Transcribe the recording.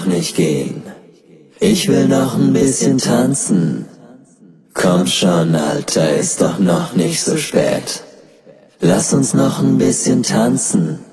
nicht gehen. Ich will noch ein bisschen tanzen. Komm schon, Alter, ist doch noch nicht so spät. Lass uns noch ein bisschen tanzen.